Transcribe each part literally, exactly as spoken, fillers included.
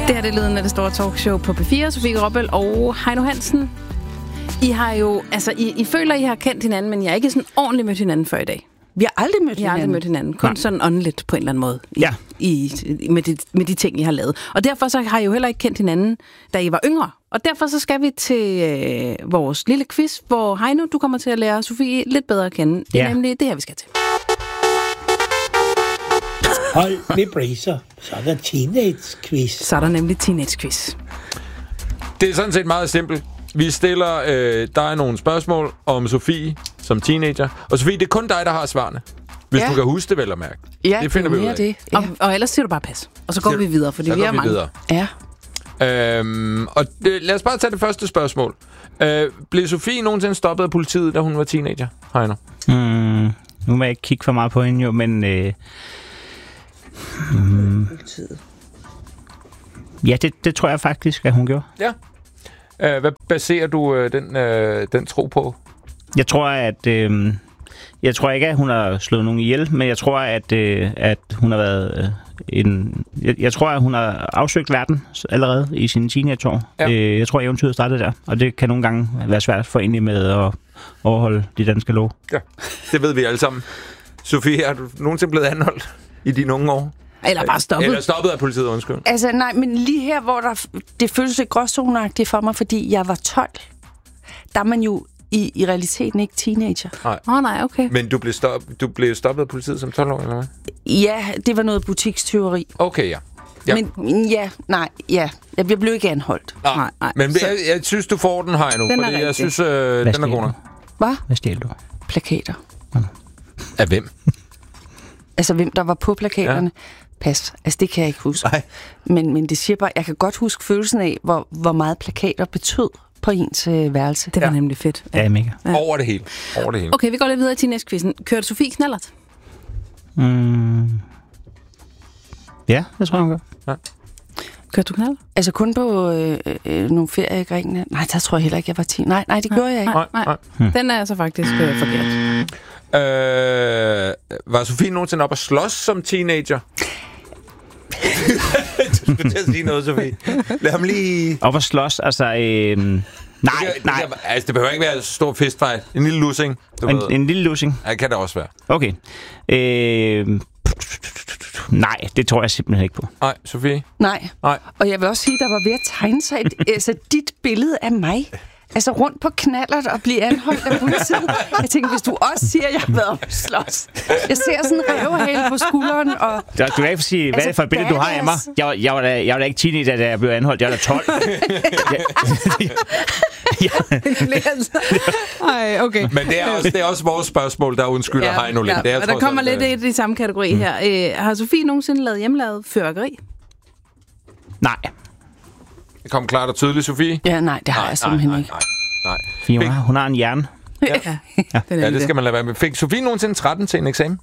Det her det er lyden af det store talkshow på P fire. Sofie Gråbøl og Heino Hansen. I har jo, altså, I, I føler, I har kendt hinanden, men I har ikke sådan ordentligt mødt hinanden før i dag. Vi har aldrig mødt I har hinanden. aldrig mødt hinanden. Kun Nej. sådan åndeligt på en eller anden måde. I, Ja. I, med, de, med de ting, I har lavet. Og derfor så har I jo heller ikke kendt hinanden, da I var yngre. Og derfor så skal vi til øh, vores lille quiz, hvor Heino, du kommer til at lære Sofie lidt bedre at kende. Det er Ja. nemlig det her, vi skal til. Hold med bracer. Så er der teenage-quiz. Så er der nemlig teenage-quiz. Det er sådan set meget simpelt. Vi stiller øh, dig nogle spørgsmål om Sofie som teenager. Og Sofie, det er kun dig, der har svarene. Hvis Ja. du kan huske det, vel at mærke. Ja, det finder vi ud mere af. det. Ja. Og, og ellers siger du bare pas. Og så går Siger vi du- videre, fordi Så vi går er vi mange. videre. ja. Øhm, og det, lad os bare tage det første spørgsmål. Øh, blev Sofie nogensinde stoppet af politiet, da hun var teenager? Heino? Mm, nu må jeg ikke kigge for meget på hende jo, men... Øh, mm, ja, det, det tror jeg faktisk, at hun gjorde. Ja. Øh, hvad baserer du øh, den, øh, den tro på? Jeg tror, at... Øh, jeg tror ikke, at hun har slået nogen ihjel, men jeg tror, at, øh, at hun har været øh, en... Jeg, jeg tror, at hun har afsøgt verden allerede i sine teenageår. Ja. Øh, jeg tror, at eventyret startede der, og det kan nogle gange være svært for en med at overholde de danske love. Ja, det ved vi alle sammen. Sofie, er du nogensinde blevet anholdt i dine unge år? Eller bare stoppet. Eller stoppet af politiet, undskyld. Altså, nej, men lige her, hvor der, det føles lidt gråzoneagtigt for mig, fordi jeg var tolv. Der er man jo i, i realiteten ikke teenager. Åh oh, nej, okay. Men du blev, stop, du blev stoppet af politiet som tolv år, eller hvad? Ja, det var noget butikstyveri. Okay, ja. Ja. Men ja, nej, ja. Jeg blev ikke anholdt. Nå, Nej, nej. Men jeg, jeg synes, du får den her nu, Den er fordi jeg rigtig. synes, øh, den er god nok. Hvad? Hvad stjal du? Plakater. Af hvem? Altså, hvem der var på plakaterne. Ja. Pas. Altså, det kan jeg ikke huske. Nej. Men, men det siger bare, jeg kan godt huske følelsen af, hvor, hvor meget plakater betød på ens øh, værelse. Det var Ja. nemlig fedt. Ja, mega. Ja. Over det hele. Over det hele. Okay, vi går lidt videre i teenage-quizzen. Kørte Sofie knallert? Mm. Ja, det tror jeg, hun gør. Kørte du knallert? Altså kun på øh, øh, nogle ferier i Grækenland. Nej, der tror jeg heller ikke, jeg var ti. Nej, nej, det gjorde jeg ikke. Nej, nej. nej. Den er altså faktisk øh, forkert. Øh, var Sofie nogensinde op at slås som teenager? Du skulle til at sige noget, Sofie. Lad ham lige... Op at slås, altså... Øh, nej, det, det, nej. Det, altså, det behøver ikke være en stor fistfight. En lille lussing. Du En, ved. en lille lussing. Ja, kan det også være. Okay. Øh, nej, det tror jeg simpelthen ikke på. Nej, Sofie? Nej. Nej. Og jeg vil også sige, der var ved at tegne sig et, altså dit billede af mig. Altså rundt på knallert og blive anholdt af politiet. Jeg tænker, hvis du også siger, at jeg har været op at slås. Jeg ser sådan en rævehale på skulderen. Og Du kan ikke sige, hvad Altså, er det for et billede, du har af mig? badass. Jeg, var- jeg, var da, jeg var da ikke teenager, da jeg blev anholdt. Jeg var da tolv. Ej, okay. Men det er også, det er også vores spørgsmål, der undskylder ja, Heino lidt. Ja, Det er og der trods kommer alt, lidt øh, i de samme kategori mm. her. Øh, har Sofie nogensinde lavet hjemmelavet fyrværkeri? Nej. Det kom klart og tydeligt, Sofie. ja, nej, det har jeg simpelthen nej, ikke. nej, nej. Fordi hun har, hun har en hjerne. Ja, ja. Den Ja, det skal man lade være med. Fik Sofie nogensinde tretten til en eksamen?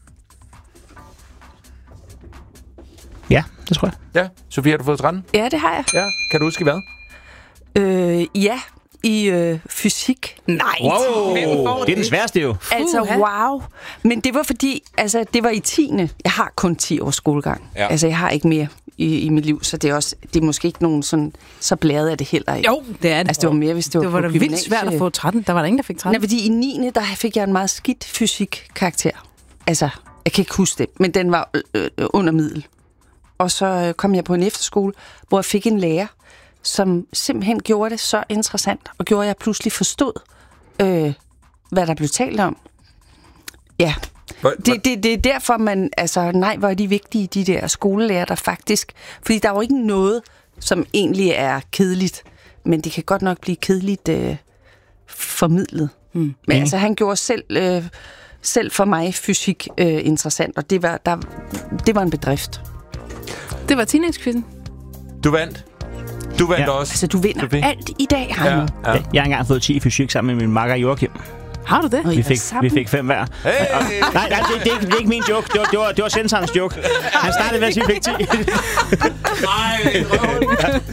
Ja, det tror jeg. Ja. Sofie, har du fået tretten? Ja, det har jeg. Ja. Kan du huske hvad? Øh, ja, i øh, fysik. Nej, Wow, hvem får det er den sværeste jo. Altså, Uha. wow. Men det var fordi, altså, det var i tiende. Jeg har kun ti års skolegang. Ja. Altså, jeg har ikke mere i, i mit liv, så det er også, det er måske ikke nogen sådan, så blæret af det heller ikke. Jo, det er det. Altså, det var mere, hvis det var det var på da vildt gymnasie. svært at få tretten. Der var der ingen, der fik tretten. Nej, fordi i niende der fik jeg en meget skidt fysik-karakter. Altså, jeg kan ikke huske det, men den var øh, øh, under middel. Og så øh, kom jeg på en efterskole, hvor jeg fik en lærer, som simpelthen gjorde det så interessant, og gjorde, at jeg pludselig forstod, øh, hvad der blev talt om. Ja, Hvor, det, det, det er derfor, man, altså, nej, hvor er de vigtige, de der skolelærer, der faktisk, fordi der er jo ikke noget, som egentlig er kedeligt, men det kan godt nok blive kedeligt øh, formidlet. Mm. Men Mm. altså, han gjorde selv, øh, selv for mig fysik øh, interessant, og det var, der, det var en bedrift. Det var teenage-quizzen. Du vandt. Du vandt Ja. også. Altså, du vinder Sofie. alt i dag, Heino. Ja, ja. Jeg har engang fået ti i fysik sammen med min makker Joachim. Har du det? Og I Vi var fik, sammen. vi fik fem hver. Hey! Nej, nej, det, det, er ikke, det er ikke min joke. Det var, det var, det var sensorens joke. Han startede med at sige, at vi fik ti. Nej,